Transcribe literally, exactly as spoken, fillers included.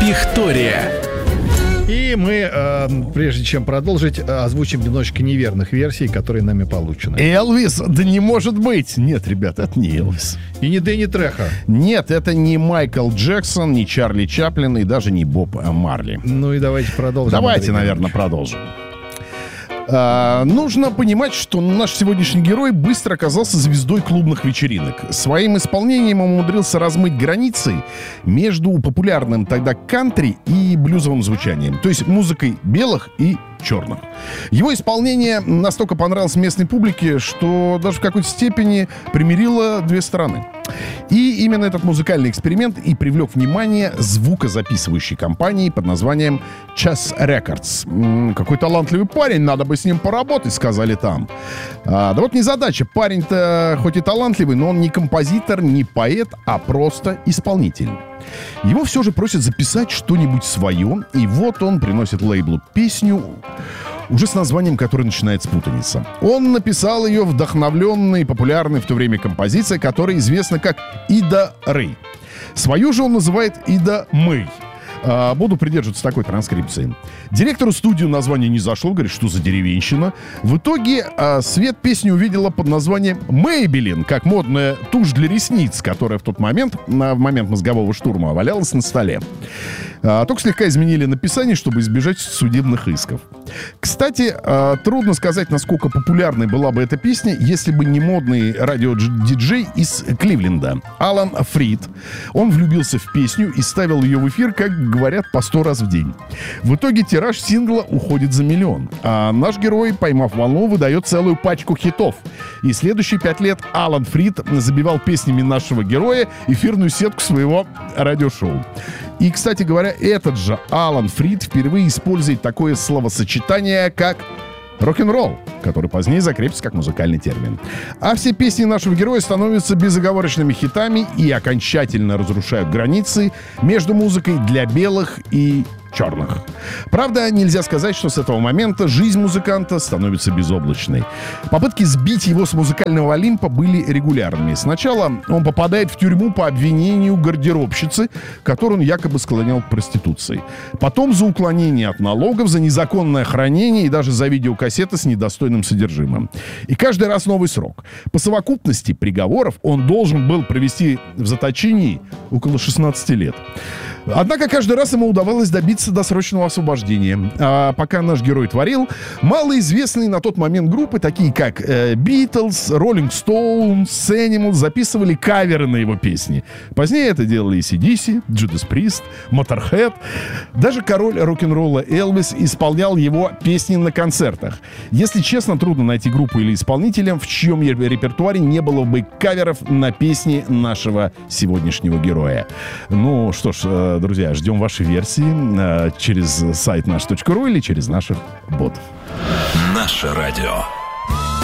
Ихтория. И мы, э, прежде чем продолжить, озвучим немножечко неверных версий, которые нами получены. Элвис? Да не может быть. Нет, ребята, это не Элвис. И не Дэнни Трехо. Нет, это не Майкл Джексон, не Чарли Чаплин и даже не Боб Марли. Ну и давайте продолжим. Давайте, наверное, продолжим. А, нужно понимать, что наш сегодняшний герой быстро оказался звездой клубных вечеринок. Своим исполнением он умудрился размыть границы между популярным тогда кантри и блюзовым звучанием. То есть музыкой белых и черных. Его исполнение настолько понравилось местной публике, что даже в какой-то степени примирило две стороны. И именно этот музыкальный эксперимент и привлек внимание звукозаписывающей компании под названием Chess Records. М-м, какой талантливый парень, надо бы с ним поработать, сказали там. А, да вот незадача. Парень-то хоть и талантливый, но он не композитор, не поэт, а просто исполнитель. Его все же просят записать что-нибудь свое, и вот он приносит лейблу песню, уже с названием, которое начинается путаница. Он написал ее вдохновленной, популярной в то время композицией, которая известна как «Ида Рэй». Свою же он называет «Ида Мэй». А, буду придерживаться такой транскрипции. Директору студии название не зашло, говорит, что за деревенщина. В итоге а, свет песни увидела под названием «Мэйбелин», как модная тушь для ресниц, которая в тот момент, на, в момент мозгового штурма, валялась на столе. А, только слегка изменили написание, чтобы избежать судебных исков. Кстати, а, трудно сказать, насколько популярной была бы эта песня, если бы не модный радиодиджей из Кливленда Алан Фрид. Он влюбился в песню и ставил ее в эфир, как говорят, по сто раз в день. В итоге тираж сингла уходит за миллион. А наш герой, поймав волну, выдает целую пачку хитов. И следующие пять лет Алан Фрид забивал песнями нашего героя эфирную сетку своего радиошоу. И, кстати говоря, этот же Алан Фрид впервые использует такое словосочетание, как рок-н-ролл, который позднее закрепится как музыкальный термин. А все песни нашего героя становятся безоговорочными хитами и окончательно разрушают границы между музыкой для белых и черных. Правда, нельзя сказать, что с этого момента жизнь музыканта становится безоблачной. Попытки сбить его с музыкального Олимпа были регулярными. Сначала он попадает в тюрьму по обвинению гардеробщицы, которую он якобы склонял к проституции. Потом за уклонение от налогов, за незаконное хранение и даже за видеокассеты с недостойным содержимым. И каждый раз новый срок. По совокупности приговоров он должен был провести в заточении около шестнадцати лет. Однако каждый раз ему удавалось добиться досрочного освобождения. А пока наш герой творил, малоизвестные на тот момент группы, такие как Beatles, Rolling Stones, Animals, записывали каверы на его песни. Позднее это делали и си ди си, Judas Priest, Motorhead. Даже король рок-н-ролла Элвис исполнял его песни на концертах. Если честно, трудно найти группу или исполнителя, в чьем репертуаре не было бы каверов на песни нашего сегодняшнего героя. Ну что ж, друзья, ждем ваши версии э, через сайт наш точка ру или через наших ботов. Наше радио.